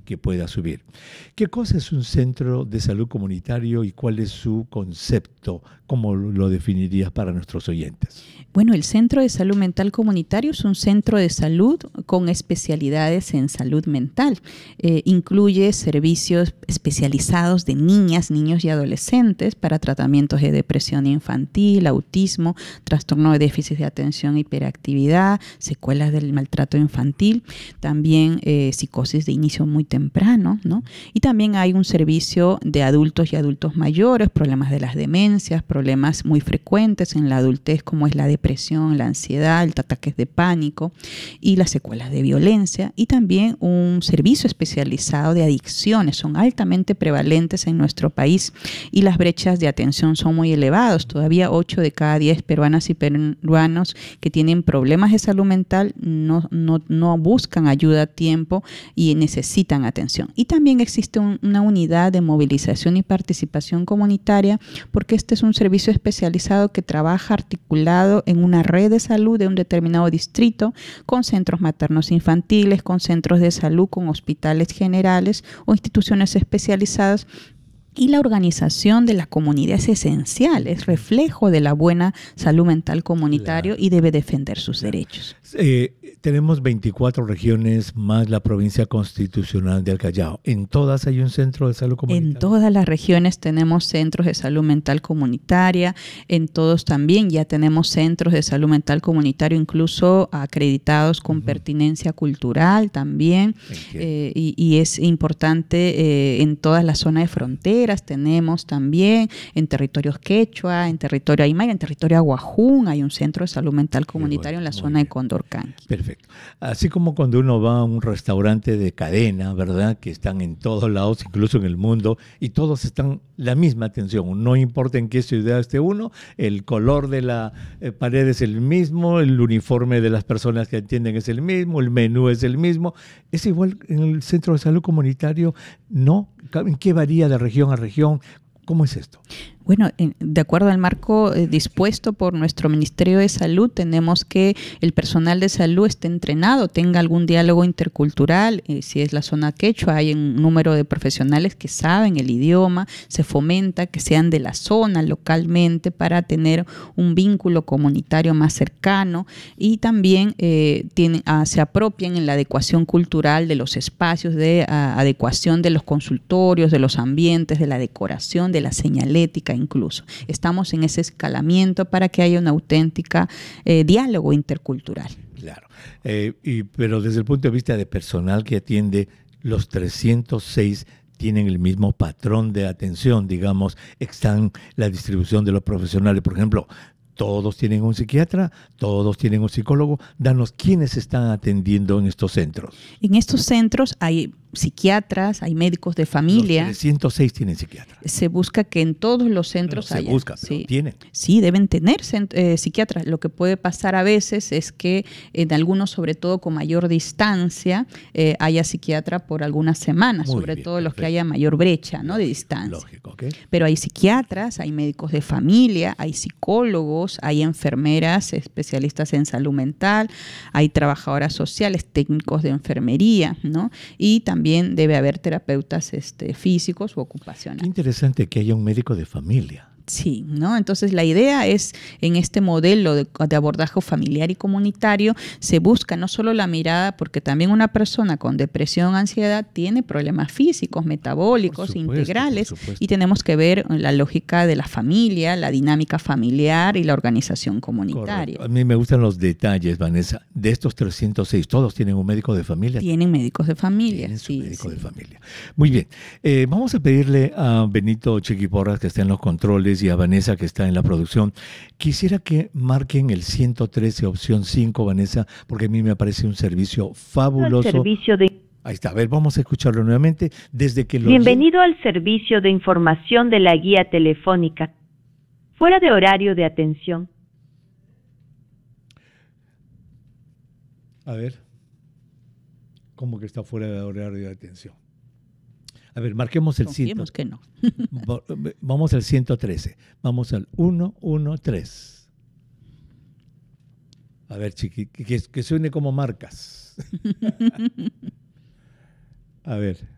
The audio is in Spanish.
que pueda subir. ¿Qué cosa es un centro de salud comunitario y cuál es su concepto? ¿Cómo lo definirías para nuestros oyentes? Bueno, el Centro de Salud Mental Comunitario es un centro de salud con especialidades en salud mental. Incluye servicios especializados de niñas, niños y adolescentes para tratamientos de depresión infantil, autismo, trastorno de déficit de atención e hiperactividad, secuelas del maltrato infantil, también psicosis de inicio muy temprano, ¿no? Y también hay un servicio de adultos y adultos mayores, problemas de las demencias, problemas muy frecuentes en la adultez como es la depresión, la ansiedad, el ataques de pánico y las secuelas de violencia, y también un servicio especializado de adicciones. Son altamente prevalentes en nuestro país y las brechas de atención son muy elevadas. Todavía 8 de cada 10 peruanas y peruanos que tienen problemas de salud mental no buscan ayuda a tiempo y necesitan atención. Y también existe una unidad de movilización y participación comunitaria, porque este es un servicio especializado que trabaja articulado en una red de salud de un determinado distrito, con centros maternos infantiles, con centros de salud, con hospitales generales o instituciones especializadas. Y la organización de la comunidad es esencial, es reflejo de la buena salud mental comunitario, claro, y debe defender sus derechos. Tenemos 24 regiones más la provincia constitucional del Callao. ¿En todas hay un centro de salud comunitaria? En todas las regiones tenemos centros de salud mental comunitaria, en todos también ya tenemos centros de salud mental comunitario, incluso acreditados con pertinencia cultural también, y es importante en todas las zonas de frontera. Tenemos también en territorios quechua, en territorio aymara, en territorio aguajún, hay un centro de salud mental comunitario en la zona de Condorcanqui. Perfecto. Así como cuando uno va a un restaurante de cadena, ¿verdad? Que están en todos lados, incluso en el mundo, y todos están la misma atención. No importa en qué ciudad esté uno, el color de la pared es el mismo, el uniforme de las personas que atienden es el mismo, el menú es el mismo. ¿Es igual en el centro de salud comunitario? No. ¿En qué varía de región a región? ¿Cómo es esto? Bueno, de acuerdo al marco dispuesto por nuestro Ministerio de Salud, tenemos que el personal de salud esté entrenado, tenga algún diálogo intercultural. Si es la zona quechua, hay un número de profesionales que saben el idioma, se fomenta que sean de la zona localmente para tener un vínculo comunitario más cercano, y también se apropian en la adecuación cultural de los espacios, de adecuación de los consultorios, de los ambientes, de la decoración, de la señalética. Incluso estamos en ese escalamiento para que haya una auténtica diálogo intercultural. Claro, pero desde el punto de vista de personal que atiende, los 306 tienen el mismo patrón de atención, digamos, están la distribución de los profesionales, por ejemplo. Todos tienen un psiquiatra, todos tienen un psicólogo. Danos, ¿quiénes están atendiendo en estos centros? En estos centros hay psiquiatras, hay médicos de familia. Los 306 tienen psiquiatras. Se busca que en todos los centros haya. Se busca, pero ¿tienen? Sí, deben tener psiquiatras. Lo que puede pasar a veces es que en algunos, sobre todo con mayor distancia, haya psiquiatra por algunas semanas, todo los que haya mayor brecha, ¿no?, de distancia. Lógico, ¿ok? Pero hay psiquiatras, hay médicos de familia, hay psicólogos, hay enfermeras especialistas en salud mental, hay trabajadoras sociales, técnicos de enfermería, ¿no? Y también debe haber terapeutas físicos u ocupacionales. Qué interesante que haya un médico de familia. Sí, ¿no? Entonces la idea es, en este modelo de abordaje familiar y comunitario, se busca no solo la mirada, porque también una persona con depresión, ansiedad, tiene problemas físicos, metabólicos, integrales, y tenemos que ver la lógica de la familia, la dinámica familiar y la organización comunitaria. Correcto. A mí me gustan los detalles, Vanessa. De estos 306, ¿todos tienen un médico de familia? Tienen médicos de familia. Tienen su médico de familia. Muy bien. Vamos a pedirle a Benito Chiquiporras, que está en los controles, y a Vanessa, que está en la producción. Quisiera que marquen el 113, opción 5, Vanessa, porque a mí me parece un servicio fabuloso. Ahí está, a ver, vamos a escucharlo nuevamente. Bienvenido al servicio de información de la guía telefónica. Fuera de horario de atención. A ver, ¿cómo que está fuera de horario de atención? A ver, marquemos el 113. Que no. Vamos al 113. Vamos al 113. A ver, chiqui, que suene como marcas. A ver.